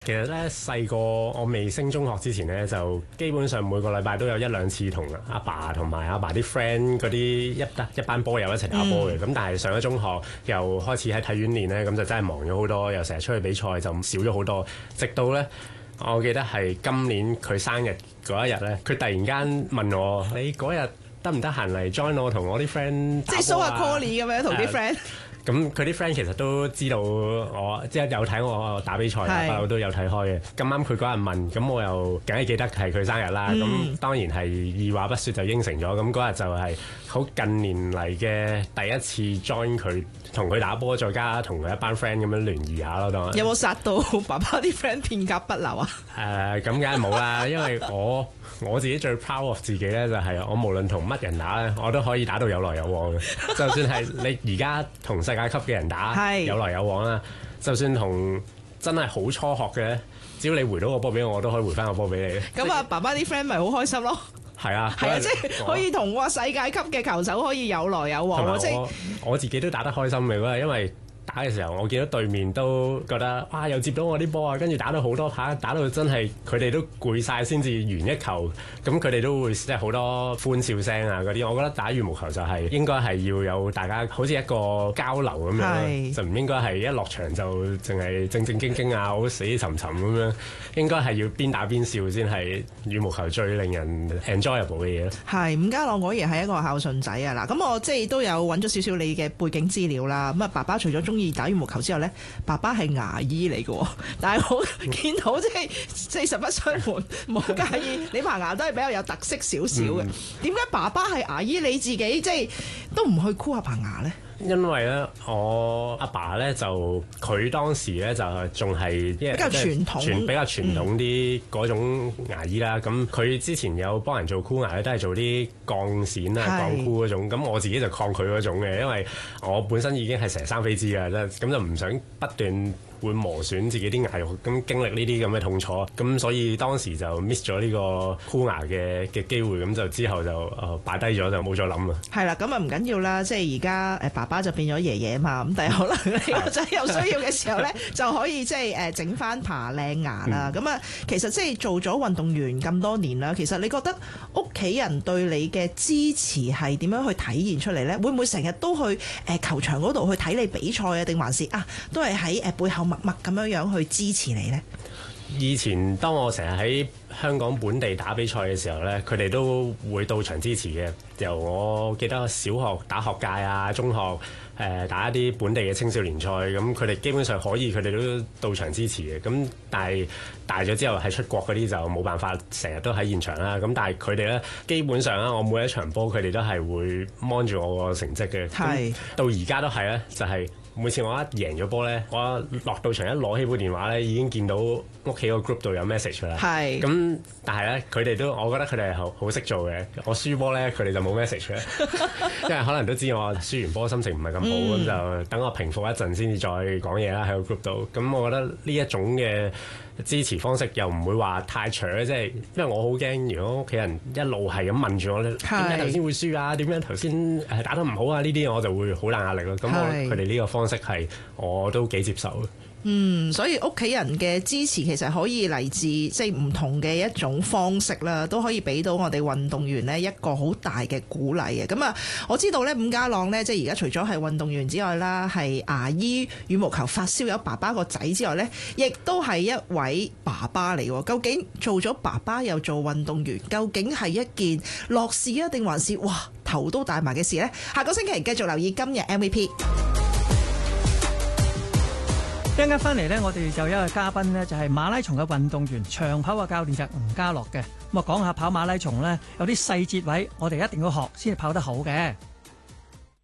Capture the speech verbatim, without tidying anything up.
其實咧細個我未升中學之前咧，就基本上每個禮拜都有一兩次同阿爸同埋阿爸啲 friend 嗰啲一一班波友一齊打波嘅。咁、嗯、但係上咗中學又開始喺體院練咧，咁就真係忙咗好多，又成日出去比賽就少咗好多。直到咧，我記得係今年佢生日嗰一日咧，佢突然間問我：你嗰日得唔得閒嚟 join 我同我啲 friend 打波啊？即係 show 下 Callie 咁樣同啲 friend。咁佢啲 friend 其實都知道我即係有睇我打比賽，我都有睇開嘅。咁啱佢嗰日問，咁我又梗係記得係佢生日啦。咁、嗯、當然係二話不說就應承咗。咁嗰日就係好近年嚟嘅第一次 join 佢同佢打波，再加同佢一班 friend 咁樣聯誼下咯。當有冇殺到爸爸啲 friend 片甲不留啊？ 誒咁梗係冇啦，因為我我自己最 proud of 自己咧，就係我無論同乜人打咧，我都可以打到有來有往嘅。就算係你而家同世界級嘅人打有來有往啦，就算同真係好初學嘅，只要你回到個波俾我，我都可以回翻個波俾你。咁啊， 爸爸啲 friend 咪好開心咯。係啊，係啊，即係可以同哇世界級嘅球手可以有來有往。即係我，我自己都打得開心嘅嗰日，因為打嘅時候，我見到對面都覺得哇，又接到我啲波啊，跟住打到好多下，打到真係佢哋都攰晒先至完一球，咁佢哋都會即係好多歡笑聲啊嗰啲。我覺得打羽毛球就係應該係要有大家好似一個交流咁樣，就唔應該係一落場就淨係正正經經啊，好死沉沉咁樣。應該係要邊打邊笑先係羽毛球最令人 enjoyable 嘅嘢咯。係，伍家朗果然係一個孝順仔啊！嗱，咁我即係都有揾咗少少你嘅背景資料啦。咁啊，爸爸除咗中意打羽毛球之後咧，爸爸係牙醫嚟嘅，但係我見到即係即係實不相瞞，冇介意你棚牙都係比較有特色少少嘅。點解爸爸係牙醫，你自己即係都唔去箍下棚牙咧？因為咧，我阿爸咧就佢當時咧就仲係比較傳統，傳比較傳統啲嗰種牙醫啦。咁、嗯、佢之前有幫人做箍牙咧，都係做啲鋼線啊、鋼箍嗰種。咁我自己就抗拒嗰種嘅，因為我本身已經係成生飛枝嘅，咁就唔想不斷會磨損自己啲牙肉，咁經歷呢啲咁嘅痛楚，咁所以當時就 miss 咗呢個箍牙嘅嘅機會，咁就之後就誒擺低咗，就冇再諗啦。係啦，咁啊唔緊要啦，即係而家誒爸爸就變咗爺爺嘛，咁但係可能你個仔有需要嘅時候咧，就可以即係誒整翻爬靚牙啦。咁、嗯、啊，其實即係做咗運動員咁多年啦，其實你覺得屋企人對你嘅支持係點樣去體現出嚟咧？會唔會成日都去誒球場嗰度去睇你比賽啊？定還是啊都係喺誒背後默默咁樣樣去支持你呢？以前當我成日喺香港本地打比賽嘅時候呢，佢哋都會到場支持嘅。由我記得小學打學界啊，中學誒、呃、打一啲本地嘅青少年賽，咁佢哋基本上可以，佢哋都到場支持嘅。咁但係大咗之後喺出國嗰啲就冇辦法成日都喺現場啦。咁但係佢哋呢，基本上啦，我每一場波佢哋都係會 mon 住我個成績嘅。係到而家都係咧，就係、是。每次我一贏咗波咧，我落到場一攞起部電話咧，已經見到屋企個 group 度有 message 啦。係。咁但係咧，佢哋都，我覺得佢哋係好好識做嘅。我輸波咧，佢哋就冇 message 嘅，因為可能都知我輸完波心情唔係咁好，咁、嗯、就等我平復一陣先至再講嘢啦喺個 group 度。咁我覺得呢一種嘅支持方式又唔會話太長，即係因為我好驚，如果屋企人一路係咁問住我咧，點解頭先會輸啊？點樣頭先誒打得唔好啊？呢啲我就會好大壓力咯。咁我佢哋呢個方式係我都幾接受嘅。嗯，所以屋企人嘅支持其實可以嚟自即係唔同嘅一種方式啦，都可以俾到我哋運動員呢一個好大嘅鼓勵嘅。咁啊，我知道呢，伍家朗呢，即係而家除咗係運動員之外啦，係牙醫、羽毛球發燒友爸爸個仔之外呢，亦都係一位爸爸嚟。究竟做咗爸爸又做運動員，究竟係一件樂事啊，定還是哇頭都大埋嘅事呢？下個星期繼續留意今日 M V P。一陣間翻嚟呢，我哋就有一個嘉賓呢，就係馬拉松嘅運動員、長跑嘅教練就係吳家樂嘅。咁啊，講下跑馬拉松呢，有啲細節位，我哋一定要學先至跑得好嘅。